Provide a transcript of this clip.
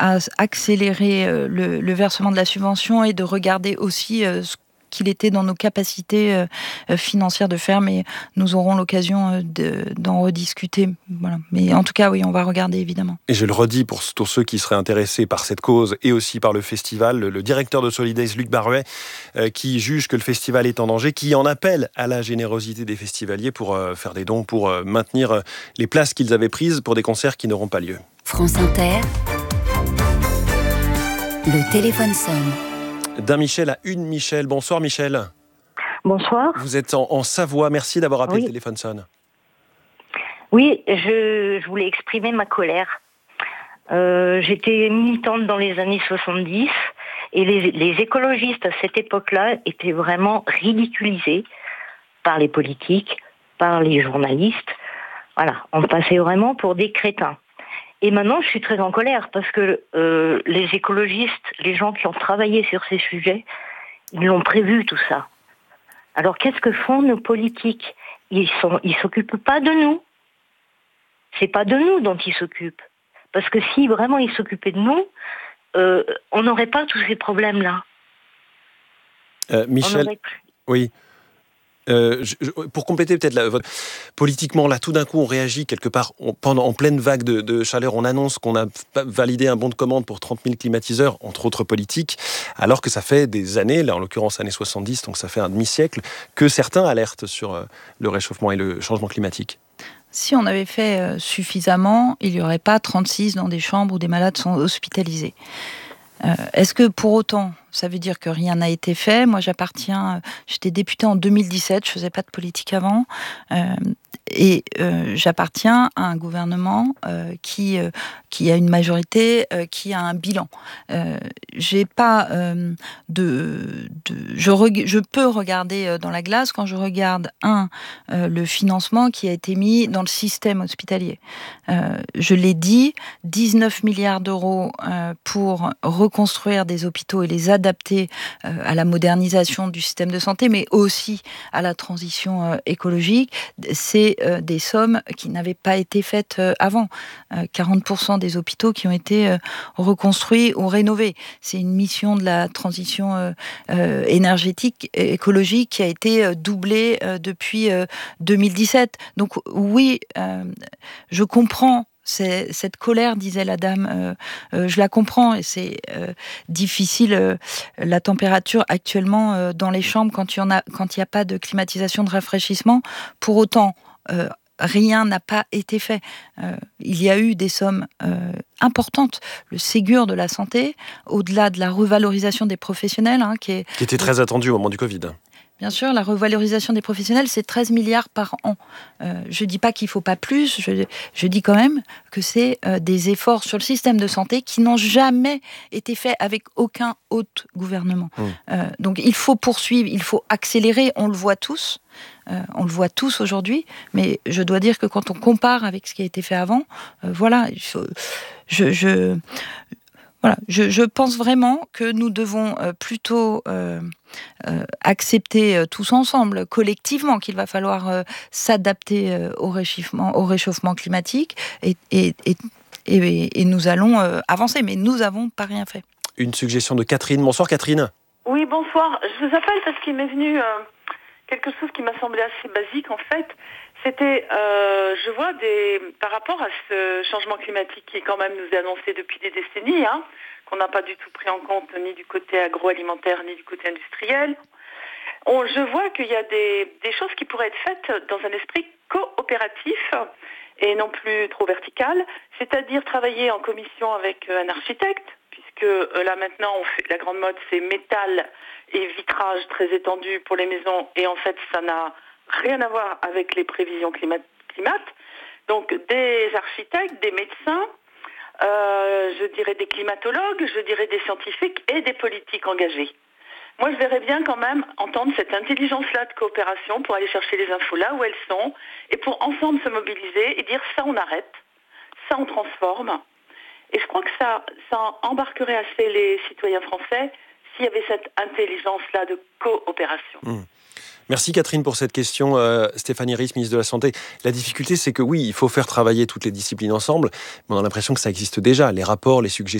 à accélérer le versement de la subvention et de regarder aussi ce qu'il était dans nos capacités financières de faire, mais nous aurons l'occasion d'en rediscuter. Voilà. Mais en tout cas, oui, on va regarder évidemment. Et je le redis pour tous ceux qui seraient intéressés par cette cause et aussi par le festival, le directeur de Solidays, Luc Baruet, qui juge que le festival est en danger, qui en appelle à la générosité des festivaliers pour faire des dons, pour maintenir les places qu'ils avaient prises pour des concerts qui n'auront pas lieu. France Inter, le téléphone sonne. D'un Michel à une Michel. Bonsoir Michel. Bonsoir. Vous êtes en Savoie. Merci d'avoir appelé. Oui. Le téléphone sonne. Oui, je voulais exprimer ma colère. J'étais militante dans les années 70 et les écologistes à cette époque-là étaient vraiment ridiculisés par les politiques, par les journalistes. Voilà, on passait vraiment pour des crétins. Et maintenant, je suis très en colère parce que les écologistes, les gens qui ont travaillé sur ces sujets, ils l'ont prévu tout ça. Alors, qu'est-ce que font nos politiques ? Ils s'occupent pas de nous. C'est pas de nous dont ils s'occupent. Parce que si vraiment ils s'occupaient de nous, on n'aurait pas tous ces problèmes-là. Michel, oui. Pour compléter peut-être politiquement, là, tout d'un coup, on réagit quelque part en pleine vague de chaleur. On annonce qu'on a validé un bon de commande pour 30 000 climatiseurs, entre autres politiques, alors que ça fait des années, là en l'occurrence années 70, donc ça fait un demi-siècle, que certains alertent sur le réchauffement et le changement climatique. Si on avait fait suffisamment, il n'y aurait pas 36 dans des chambres où des malades sont hospitalisés. Est-ce que pour autant, ça veut dire que rien n'a été fait ? Moi, j'étais députée en 2017, je ne faisais pas de politique avant, et j'appartiens à un gouvernement qui a une majorité, qui a un bilan. J'ai pas je peux regarder dans la glace quand je regarde le financement qui a été mis dans le système hospitalier. Je l'ai dit, 19 milliards d'euros pour reconstruire des hôpitaux et les adapter à la modernisation du système de santé, mais aussi à la transition écologique. C'est des sommes qui n'avaient pas été faites avant. 40% des hôpitaux qui ont été reconstruits ou rénovés. C'est une mission de la transition énergétique et écologique qui a été doublée depuis 2017. Donc oui, je comprends cette colère, disait la dame, je la comprends et c'est difficile. La température actuellement dans les chambres quand il n'y a pas de climatisation, de rafraîchissement. Pour autant, rien n'a pas été fait. Il y a eu des sommes importantes. Le Ségur de la santé, au-delà de la revalorisation des professionnels, qui était très attendu au moment du Covid. Bien sûr, la revalorisation des professionnels, c'est 13 milliards par an. Je ne dis pas qu'il ne faut pas plus, je dis quand même que c'est des efforts sur le système de santé qui n'ont jamais été faits avec aucun autre gouvernement. Donc il faut poursuivre, il faut accélérer, on le voit tous. On le voit tous aujourd'hui, mais je dois dire que quand on compare avec ce qui a été fait avant, voilà, je pense vraiment que nous devons plutôt accepter tous ensemble, collectivement, qu'il va falloir s'adapter au réchauffement climatique et nous allons avancer, mais nous n'avons pas rien fait. Une suggestion de Catherine. Bonsoir Catherine. Oui, bonsoir. Je vous appelle parce qu'il m'est venu quelque chose qui m'a semblé assez basique en fait. C'était, je vois par rapport à ce changement climatique qui quand même nous est annoncé depuis des décennies, qu'on n'a pas du tout pris en compte ni du côté agroalimentaire ni du côté industriel. Je vois qu'il y a des choses qui pourraient être faites dans un esprit coopératif et non plus trop vertical, c'est-à-dire travailler en commission avec un architecte, puisque là maintenant la grande mode c'est métal et vitrage très étendu pour les maisons, et en fait ça n'a rien à voir avec les prévisions climat. Donc des architectes, des médecins, je dirais des climatologues, je dirais des scientifiques et des politiques engagés. Moi je verrais bien quand même entendre cette intelligence-là de coopération pour aller chercher les infos là où elles sont et pour ensemble se mobiliser et dire ça on arrête, ça on transforme. Et je crois que ça embarquerait assez les citoyens français s'il y avait cette intelligence-là de coopération. Merci Catherine pour cette question. Stéphanie Ries, ministre de la Santé. La difficulté, c'est que oui, il faut faire travailler toutes les disciplines ensemble, mais on a l'impression que ça existe déjà. Les rapports, les suggestions,